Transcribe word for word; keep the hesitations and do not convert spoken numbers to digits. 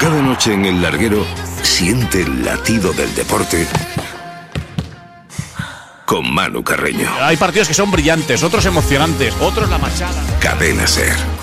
Cada noche en El Larguero, siente el latido del deporte con Manu Carreño. Hay partidos que son brillantes, otros emocionantes, otros la machada. Cadena Ser.